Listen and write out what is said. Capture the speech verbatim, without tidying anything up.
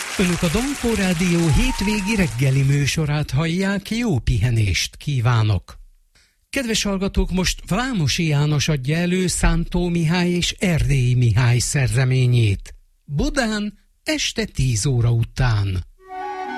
Önök a Dompo Rádió hétvégi reggeli műsorát hallják, jó pihenést kívánok! Kedves hallgatók, most Vámosi János adja elő Szántó Mihály és Erdélyi Mihály szerzeményét. Budán este tíz óra után.